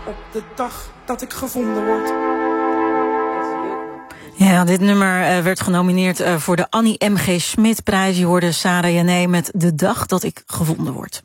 op de dag dat ik gevonden word. Ja, dit nummer werd genomineerd voor de Annie M.G. Schmid-prijs. Je hoorde Sarah Jané met De dag dat ik gevonden word.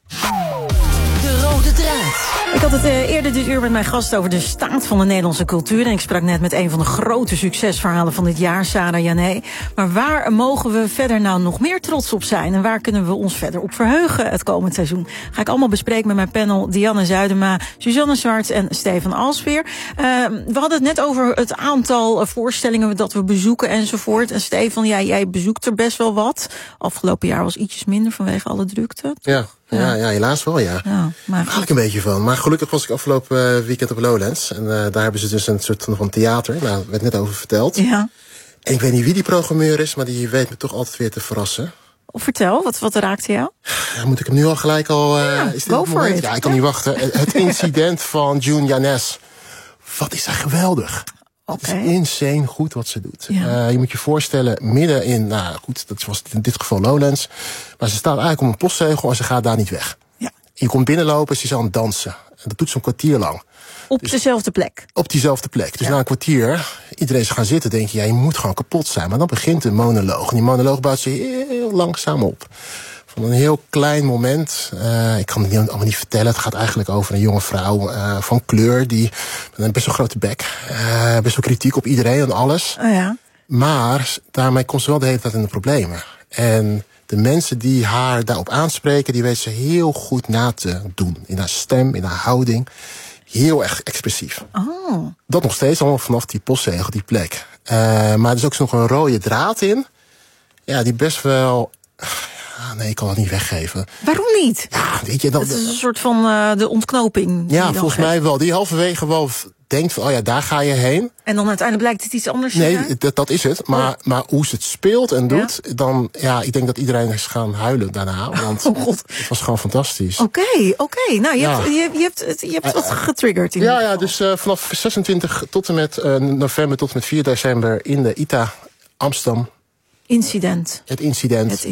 De rode draad. Ik had het eerder dit uur met mijn gast over de staat van de Nederlandse cultuur. En ik sprak net met een van de grote succesverhalen van dit jaar, Sarah Jané. Maar waar mogen we verder nou nog meer trots op zijn? En waar kunnen we ons verder op verheugen het komend seizoen? Ga ik allemaal bespreken met mijn panel Dianne Zuidema, Suzanne Zwarts en Stefan Alsveer. We hadden het net over het aantal voorstellingen dat we bezoeken enzovoort. En Stefan, jij bezoekt er best wel wat. Afgelopen jaar was ietsjes minder vanwege alle drukte. Ja, helaas wel, ja. Maar daar haal ik een beetje van. Maar gelukkig was ik afgelopen weekend op Lowlands. En daar hebben ze dus een soort van theater. Nou, daar werd net over verteld. Ja. En ik weet niet wie die programmeur is, maar die weet me toch altijd weer te verrassen. Vertel, wat raakte jou? Ja, moet ik hem nu al gelijk al... is dit go for it. Ja, ik kan niet wachten. Het incident van June Janes. Wat is dat geweldig. Het is insane goed wat ze doet. Ja. Je moet je voorstellen, midden in... Nou goed, dat was in dit geval Lowlands. Maar ze staat eigenlijk op een postzegel en ze gaat daar niet weg. Ja. Je komt binnenlopen, ze is aan het dansen. En dat doet ze een kwartier lang. Op dezelfde plek? Op diezelfde plek. Dus na een kwartier, iedereen is gaan zitten, denk je... ja, je moet gewoon kapot zijn. Maar dan begint een monoloog. En die monoloog bouwt ze heel langzaam op. Van een heel klein moment. Ik kan het allemaal niet vertellen. Het gaat eigenlijk over een jonge vrouw van kleur. Die met een best wel grote bek. Best wel kritiek op iedereen en alles. Oh ja. Maar daarmee komt ze wel de hele tijd in de problemen. En de mensen die haar daarop aanspreken, die weten ze heel goed na te doen. In haar stem, in haar houding. Heel erg expressief. Oh. Dat nog steeds allemaal vanaf die postzegel, die plek. Maar er is ook nog een rode draad in. Ja, die best wel... Nee, ik kan dat niet weggeven. Waarom niet? Ja, weet je, dat het is een soort van de ontknoping. Ja, volgens mij wel. Die halverwege wel denkt van, oh ja, daar ga je heen. En dan uiteindelijk blijkt het iets anders te zijn? Nee, dat is het. Maar hoe ze het speelt en doet, dan, ja, ik denk dat iedereen is gaan huilen daarna. Want het was gewoon fantastisch. Oké. Nou, je hebt wat getriggerd. Ja, dus vanaf 26 tot en met november tot en met 4 december in de ITA Amsterdam. Incident. Het incident.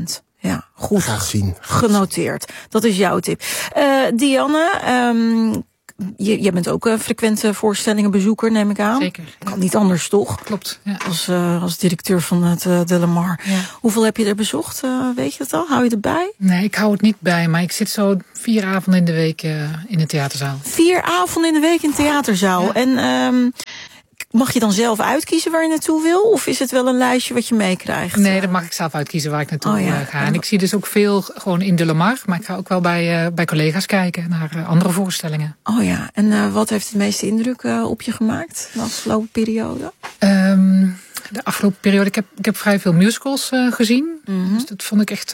Ja, goed. Graag zien. Genoteerd. Dat is jouw tip. Dianne, jij bent ook een frequente voorstellingenbezoeker, neem ik aan. Zeker. Ja. Kan niet anders, toch? Klopt, ja. Als directeur van het De Lamar. Ja. Hoeveel heb je er bezocht? Weet je het al? Hou je erbij? Nee, ik hou het niet bij, maar ik zit zo 4 avonden in de week in een theaterzaal. 4 avonden in de week in een theaterzaal. Ja. En mag je dan zelf uitkiezen waar je naartoe wil? Of is het wel een lijstje wat je meekrijgt? Nee, dan mag ik zelf uitkiezen waar ik naartoe ga. En ik zie dus ook veel gewoon in De Lamar. Maar ik ga ook wel bij collega's kijken naar andere voorstellingen. Oh ja, en wat heeft het meeste indruk op je gemaakt de afgelopen periode? De afgelopen periode, ik heb vrij veel musicals gezien. Mm-hmm. Dus dat vond ik echt...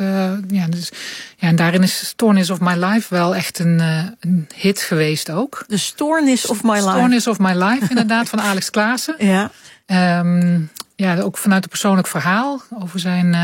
en daarin is Stoornis of My Life wel echt een hit geweest ook. De Stoornis of My Life. Stoornis of My Life, inderdaad, van Alex Klaassen. Ja. Ook vanuit een persoonlijk verhaal over zijn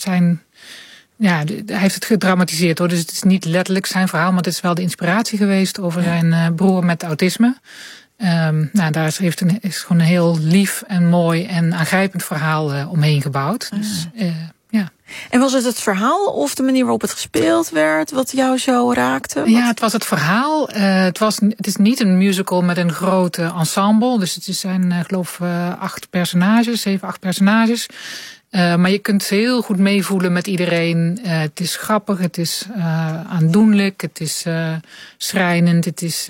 hij heeft het gedramatiseerd hoor. Dus het is niet letterlijk zijn verhaal, maar het is wel de inspiratie geweest over zijn broer met autisme. Daar is gewoon een heel lief en mooi en aangrijpend verhaal omheen gebouwd. Dus, En was het verhaal of de manier waarop het gespeeld werd wat jou zo raakte? Ja, het was het verhaal. Het is niet een musical met een groot ensemble. Dus het zijn geloof 7, 8 personages. Maar je kunt heel goed meevoelen met iedereen. Het is grappig, het is aandoenlijk, het is schrijnend.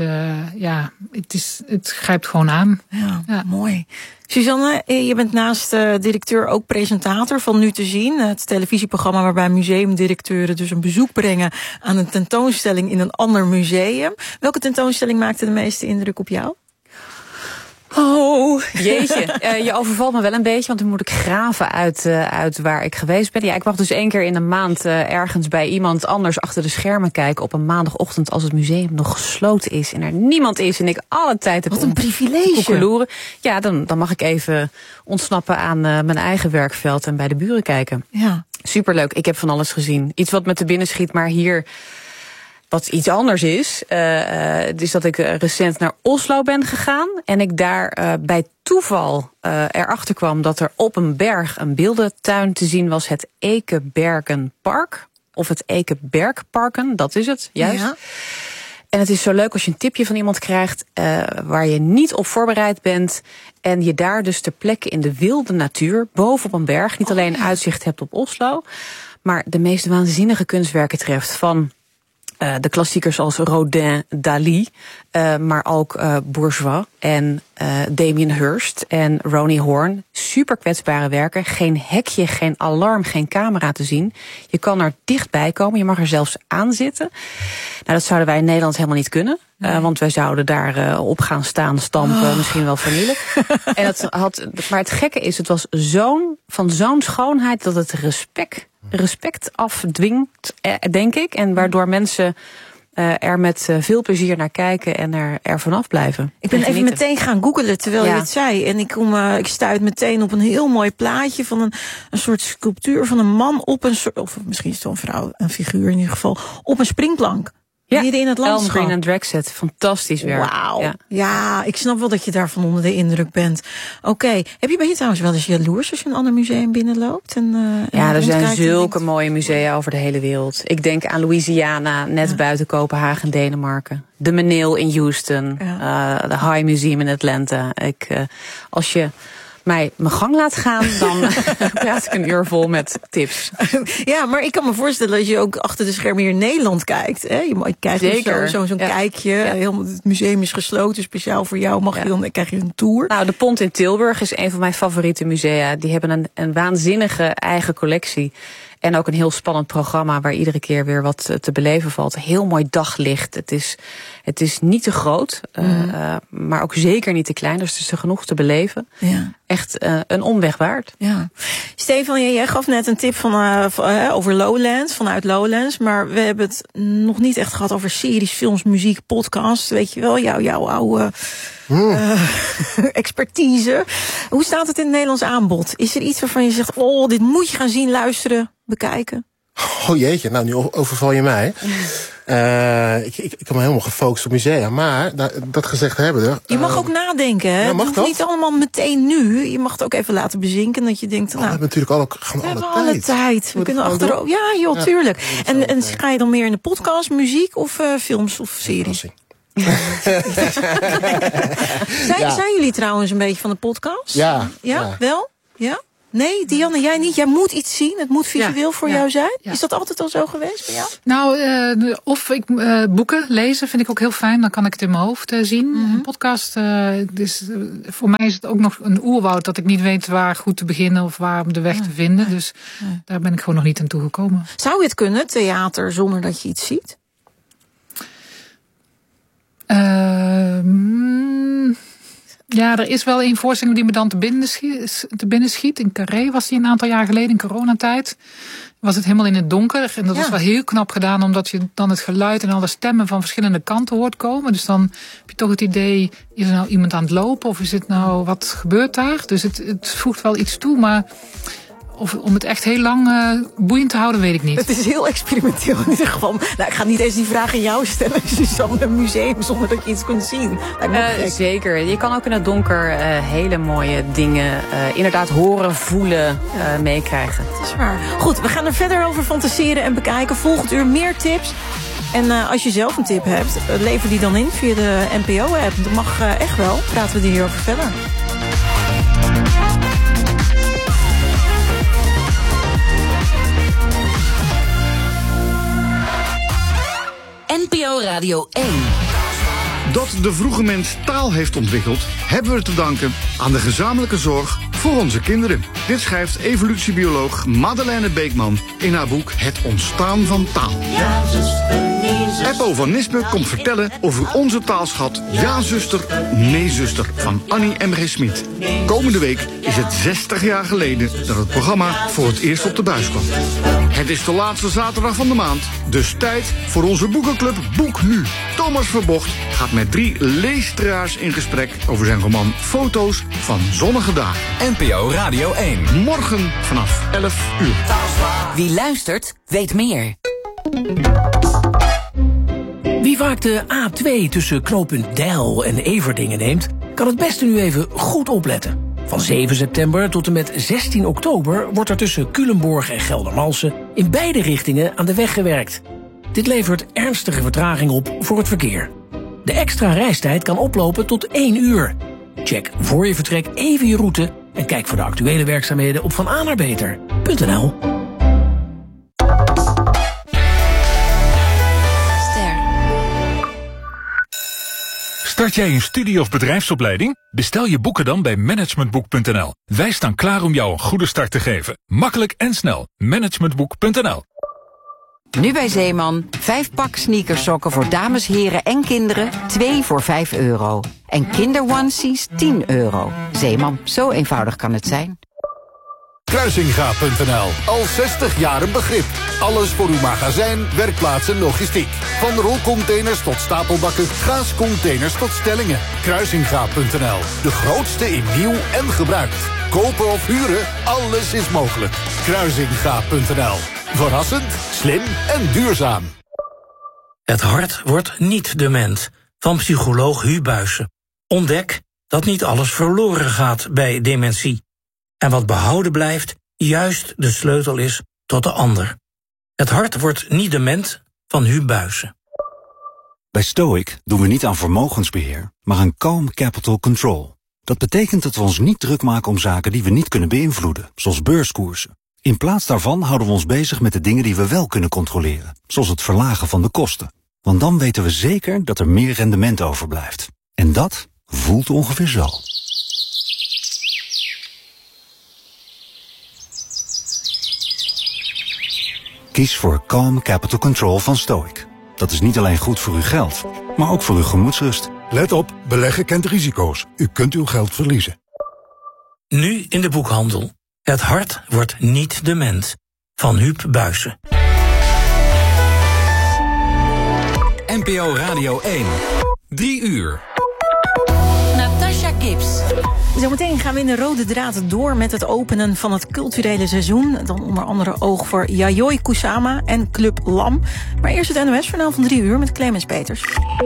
Het grijpt gewoon aan. Ja, mooi. Suzanne, je bent naast directeur ook presentator van Nu te Zien. Het televisieprogramma waarbij museumdirecteuren dus een bezoek brengen aan een tentoonstelling in een ander museum. Welke tentoonstelling maakte de meeste indruk op jou? Oh, jeetje. Je overvalt me wel een beetje, want dan moet ik graven uit waar ik geweest ben. Ja, ik mag dus 1 keer in de maand ergens bij iemand anders achter de schermen kijken op een maandagochtend als het museum nog gesloten is en er niemand is en ik alle tijd heb. Wat een privilege. Ja, dan mag ik even ontsnappen aan mijn eigen werkveld en bij de buren kijken. Ja. Superleuk. Ik heb van alles gezien. Iets wat me te binnen schiet, maar hier... Wat iets anders is dat ik recent naar Oslo ben gegaan. En ik daar bij toeval erachter kwam dat er op een berg een beeldentuin te zien was. Het Ekebergenpark. Of het Ekebergparken, dat is het, juist. Ja. En het is zo leuk als je een tipje van iemand krijgt waar je niet op voorbereid bent. En je daar dus ter plekke in de wilde natuur, boven op een berg, niet alleen uitzicht hebt op Oslo, maar de meest waanzinnige kunstwerken treft van de klassiekers als Rodin, Dali, maar ook Bourgeois en Damien Hirst en Ronnie Horn. Super kwetsbare werken, geen hekje, geen alarm, geen camera te zien. Je kan er dichtbij komen, je mag er zelfs aan zitten. Nou, dat zouden wij in Nederland helemaal niet kunnen. Want wij zouden daar op gaan staan, stampen, misschien wel vernielen. Maar het gekke is, het was van zo'n schoonheid dat het respect afdwingt, denk ik. En waardoor mensen er met veel plezier naar kijken en er vanaf blijven. Ik ben even meteen gaan googelen terwijl je het zei. En ik stuit meteen op een heel mooi plaatje van een soort sculptuur van een man op een soort, of misschien is het wel een vrouw, een figuur in ieder geval, op een springplank. Midden in het landschap. Elm Green en Dragset, fantastisch werk. Wauw. Ja, ik snap wel dat je daarvan onder de indruk bent. Oké. Ben je trouwens wel eens jaloers als je een ander museum binnenloopt? Er zijn zulke mooie musea over de hele wereld. Ik denk aan Louisiana, net buiten Kopenhagen, Denemarken. De Menil in Houston. De High Museum in Atlanta. Als je mij mijn gang laat gaan, dan praat ik een uur vol met tips. Ja, maar ik kan me voorstellen dat je ook achter de schermen hier in Nederland kijkt. Hè? Je kijkt zo'n kijkje. Ja. Het museum is gesloten, speciaal voor jou. Dan krijg je een tour. Nou, de Pont in Tilburg is een van mijn favoriete musea. Die hebben een waanzinnige eigen collectie. En ook een heel spannend programma waar iedere keer weer wat te beleven valt. Heel mooi daglicht. Het is niet te groot, maar ook zeker niet te klein. Dus er is er genoeg te beleven. Ja. Echt een omweg waard. Ja. Stefan, jij gaf net een tip over Lowlands, vanuit Lowlands. Maar we hebben het nog niet echt gehad over series, films, muziek, podcasts. Weet je wel, jouw oude expertise. Hoe staat het in het Nederlands aanbod? Is er iets waarvan je zegt, dit moet je gaan zien, luisteren, bekijken? Oh jeetje, nou nu overval je mij. Ik heb me helemaal gefocust op musea. Maar dat gezegd hebben. Je mag ook nadenken, hè? Ja, mag het hoeft niet allemaal meteen nu. Je mag het ook even laten bezinken. Dat je denkt, we hebben natuurlijk alle tijd. We kunnen achterover. Ja, joh, tuurlijk. En ga je dan meer in de podcast, muziek of films of series? Zijn jullie trouwens een beetje van de podcast? Ja. Wel? Ja? Nee, Dianne, jij niet. Jij moet iets zien. Het moet visueel voor jou zijn. Ja. Is dat altijd al zo geweest bij jou? Nou, of ik boeken lezen vind ik ook heel fijn. Dan kan ik het in mijn hoofd zien. Een podcast, dus voor mij is het ook nog een oerwoud dat ik niet weet waar goed te beginnen of waar om de weg te vinden. Dus daar ben ik gewoon nog niet aan toegekomen. Zou je het kunnen, theater, zonder dat je iets ziet? Ja, er is wel een voorstelling die me dan te binnen schiet. In Carré was die een aantal jaar geleden, in coronatijd. Was het helemaal in het donker. En dat was wel heel knap gedaan, omdat je dan het geluid en alle stemmen van verschillende kanten hoort komen. Dus dan heb je toch het idee, is er nou iemand aan het lopen? Of is het nou, wat gebeurt daar? Dus het voegt wel iets toe, maar of om het echt heel lang boeiend te houden, weet ik niet. Het is heel experimenteel in ieder geval. Nou, ik ga niet eens die vraag aan jou stellen. Suzanne, een museum zonder dat je iets kunt zien. Zeker. Je kan ook in het donker hele mooie dingen inderdaad horen, voelen, meekrijgen. Dat is waar. Goed, we gaan er verder over fantaseren en bekijken. Volgend uur meer tips. En als je zelf een tip hebt, lever die dan in via de NPO-app. Dat mag echt wel. Praten we er hierover verder. NPO Radio 1. Dat de vroege mens taal heeft ontwikkeld, hebben we te danken aan de gezamenlijke zorg voor onze kinderen. Dit schrijft evolutiebioloog Madeleine Beekman in haar boek Het ontstaan van taal. Eppo van Nispen komt vertellen over onze taalschat Ja zuster, nee zuster van Annie M.G. Smit. Komende week is het 60 jaar geleden dat het programma voor het eerst op de buis kwam. Het is de laatste zaterdag van de maand, dus tijd voor onze boekenclub Boek Nu. Thomas Verbocht gaat met 3 leestraars in gesprek over zijn roman Foto's van zonnige dagen. NPO Radio 1. Morgen vanaf 11 uur. Wie luistert, weet meer. Wie vaak de A2 tussen knooppunt Deil en Everdingen neemt, kan het beste nu even goed opletten. Van 7 september tot en met 16 oktober wordt er tussen Culemborg en Geldermalsen in beide richtingen aan de weg gewerkt. Dit levert ernstige vertraging op voor het verkeer. De extra reistijd kan oplopen tot 1 uur. Check voor je vertrek even je route en kijk voor de actuele werkzaamheden op vananaarbeter.nl. Start jij een studie- of bedrijfsopleiding? Bestel je boeken dan bij managementboek.nl. Wij staan klaar om jou een goede start te geven. Makkelijk en snel. Managementboek.nl. Nu bij Zeeman, 5 pak sneakersokken voor dames, heren en kinderen, 2 voor €5. En kinderonesies €10. Zeeman, zo eenvoudig kan het zijn. Kruisinga.nl. Al 60 jaar een begrip. Alles voor uw magazijn, werkplaats en logistiek. Van rolcontainers tot stapelbakken, gaascontainers tot stellingen. Kruisinga.nl. De grootste in nieuw en gebruikt. Kopen of huren, alles is mogelijk. Kruisinga.nl. Verrassend, slim en duurzaam. Het hart wordt niet dement. Van psycholoog Huub Buijsen. Ontdek dat niet alles verloren gaat bij dementie. En wat behouden blijft, juist de sleutel is tot de ander. Het hart wordt niet dement, van Huub Buijsen. Bij Stoic doen we niet aan vermogensbeheer, maar aan calm capital control. Dat betekent dat we ons niet druk maken om zaken die we niet kunnen beïnvloeden, zoals beurskoersen. In plaats daarvan houden we ons bezig met de dingen die we wel kunnen controleren, zoals het verlagen van de kosten. Want dan weten we zeker dat er meer rendement overblijft. En dat voelt ongeveer zo. Kies voor Calm Capital Control van Stoic. Dat is niet alleen goed voor uw geld, maar ook voor uw gemoedsrust. Let op, beleggen kent risico's. U kunt uw geld verliezen. Nu in de boekhandel. Het hart wordt niet dement, van Huub Buijsen. NPO Radio 1. 3 uur. Natasha Gibbs. Zometeen gaan we in de rode draad door met het openen van het culturele seizoen. Dan onder andere oog voor Yayoi Kusama en Club Lam. Maar eerst het NOS-journaal van 3 uur met Clemens Peters.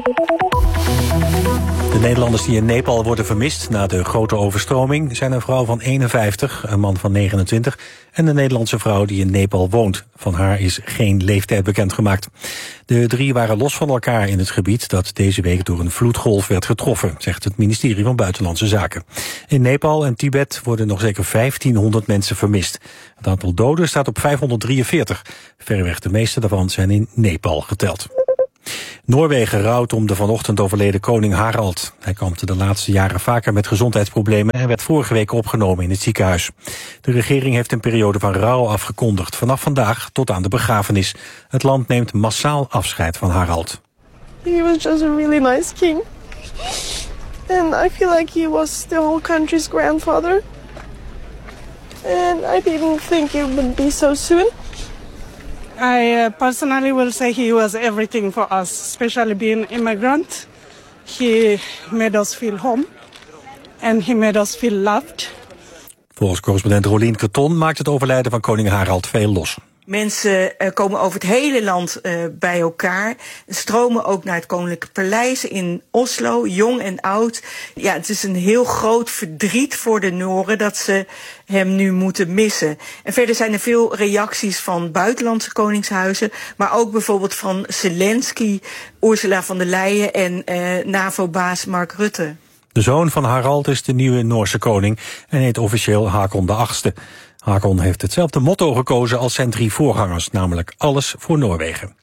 De Nederlanders die in Nepal worden vermist na de grote overstroming zijn een vrouw van 51, een man van 29 en een Nederlandse vrouw die in Nepal woont. Van haar is geen leeftijd bekendgemaakt. De 3 waren los van elkaar in het gebied dat deze week door een vloedgolf werd getroffen, zegt het ministerie van Buitenlandse Zaken. In Nepal en Tibet worden nog zeker 1500 mensen vermist. Het aantal doden staat op 543. Verreweg de meeste daarvan zijn in Nepal geteld. Noorwegen rouwt om de vanochtend overleden koning Harald. Hij kampte de laatste jaren vaker met gezondheidsproblemen en werd vorige week opgenomen in het ziekenhuis. De regering heeft een periode van rouw afgekondigd, vanaf vandaag tot aan de begrafenis. Het land neemt massaal afscheid van Harald. He was just a really nice king. And I feel like he was the whole country's grandfather. And I didn't think it would be so soon. I personally will say he was everything for us, especially being immigrant. He made us feel home and he made us feel loved. Volgens correspondent Rolien Kreton maakt het overlijden van koning Harald veel los. Mensen komen over het hele land bij elkaar. Stromen ook naar het Koninklijke Paleis in Oslo, jong en oud. Ja, het is een heel groot verdriet voor de Noren dat ze hem nu moeten missen. En verder zijn er veel reacties van buitenlandse koningshuizen, maar ook bijvoorbeeld van Zelensky, Ursula von der Leyen en NAVO-baas Mark Rutte. De zoon van Harald is de nieuwe Noorse koning en heet officieel Haakon VIII. Haakon heeft hetzelfde motto gekozen als zijn 3 voorgangers, namelijk alles voor Noorwegen.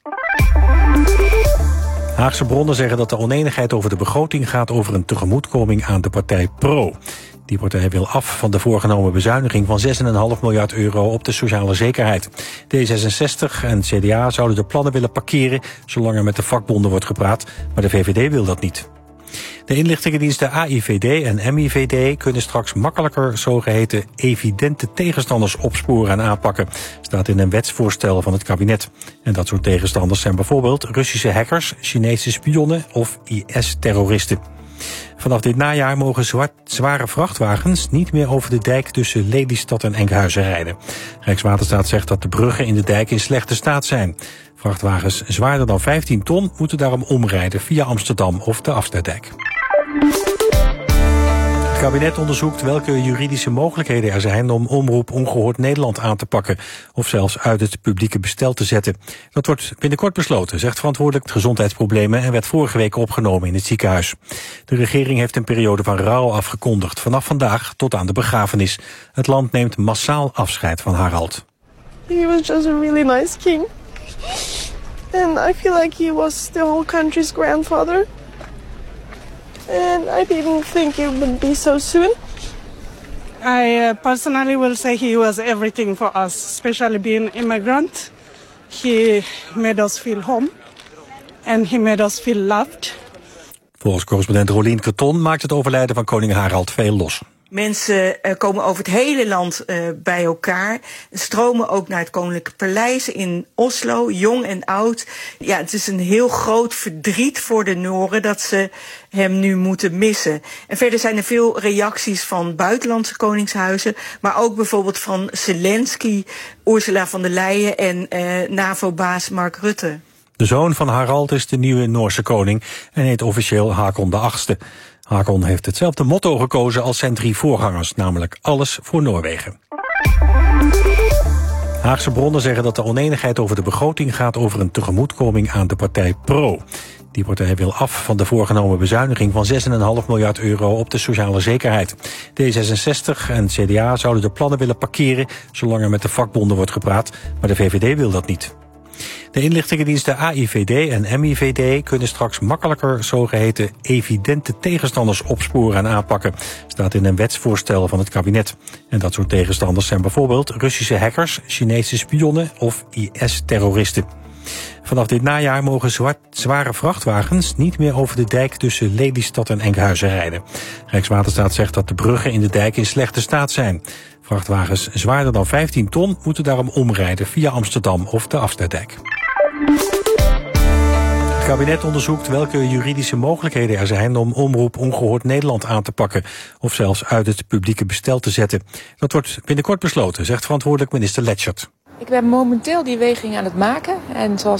Haagse bronnen zeggen dat de onenigheid over de begroting gaat over een tegemoetkoming aan de partij PRO. Die partij wil af van de voorgenomen bezuiniging van €6,5 miljard op de sociale zekerheid. D66 en CDA zouden de plannen willen parkeren zolang er met de vakbonden wordt gepraat, maar de VVD wil dat niet. De inlichtingendiensten AIVD en MIVD kunnen straks makkelijker zogeheten evidente tegenstanders opsporen en aanpakken, staat in een wetsvoorstel van het kabinet. En dat soort tegenstanders zijn bijvoorbeeld Russische hackers, Chinese spionnen of IS-terroristen. Vanaf dit najaar mogen zware vrachtwagens niet meer over de dijk tussen Lelystad en Enkhuizen rijden. Rijkswaterstaat zegt dat de bruggen in de dijk in slechte staat zijn. Vrachtwagens zwaarder dan 15 ton moeten daarom omrijden via Amsterdam of de Afsluitdijk. Het kabinet onderzoekt welke juridische mogelijkheden er zijn om Omroep Ongehoord Nederland aan te pakken of zelfs uit het publieke bestel te zetten. Dat wordt binnenkort besloten, zegt verantwoordelijk gezondheidsproblemen en werd vorige week opgenomen in het ziekenhuis. De regering heeft een periode van rouw afgekondigd, vanaf vandaag tot aan de begrafenis. Het land neemt massaal afscheid van Harald. He was just a really nice king. And I feel like he was the whole country's grandfather. And I didn't think it would be so soon. I personally will say he was everything for us, especially being immigrant. He made us feel home and he made us feel loved. Volgens correspondent Rolien Kreton maakt het overlijden van koning Harald veel los. Mensen komen over het hele land bij elkaar. Stromen ook naar het Koninklijke Paleis in Oslo, jong en oud. Ja, het is een heel groot verdriet voor de Noren dat ze hem nu moeten missen. En verder zijn er veel reacties van buitenlandse koningshuizen, maar ook bijvoorbeeld van Zelensky, Ursula von der Leyen en NAVO-baas Mark Rutte. De zoon van Harald is de nieuwe Noorse koning en heet officieel Hakon VIII. Hakon heeft hetzelfde motto gekozen als zijn 3 voorgangers, namelijk alles voor Noorwegen. Haagse bronnen zeggen dat de onenigheid over de begroting gaat over een tegemoetkoming aan de partij PRO. Die partij wil af van de voorgenomen bezuiniging van 6,5 miljard euro op de sociale zekerheid. D66 en CDA zouden de plannen willen parkeren zolang er met de vakbonden wordt gepraat, maar de VVD wil dat niet. De inlichtingendiensten AIVD en MIVD kunnen straks makkelijker zogeheten evidente tegenstanders opsporen en aanpakken, staat in een wetsvoorstel van het kabinet. En dat soort tegenstanders zijn bijvoorbeeld Russische hackers, Chinese spionnen of IS-terroristen. Vanaf dit najaar mogen zware vrachtwagens niet meer over de dijk tussen Lelystad en Enkhuizen rijden. Rijkswaterstaat zegt dat de bruggen in de dijk in slechte staat zijn. Vrachtwagens zwaarder dan 15 ton moeten daarom omrijden via Amsterdam of de Afsluitdijk. Het kabinet onderzoekt welke juridische mogelijkheden er zijn om Omroep Ongehoord Nederland aan te pakken of zelfs uit het publieke bestel te zetten. Dat wordt binnenkort besloten, zegt verantwoordelijk minister Letchert. Ik ben momenteel die weging aan het maken en zoals